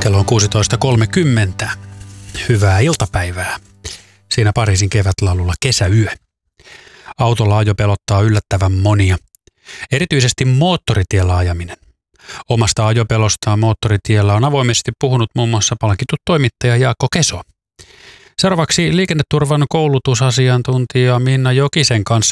Kello on 16.30. Hyvää iltapäivää. Siinä Pariisin kevätlaululla Kesäyö. Autolla ajo pelottaa yllättävän monia. Erityisesti moottoritiellä ajaminen. Omasta ajopelostaan moottoritiellä on avoimesti puhunut muun muassa palkittu toimittaja Jaakko Keso. Seuraavaksi liikenneturvan koulutusasiantuntija Minna Jokisen kanssa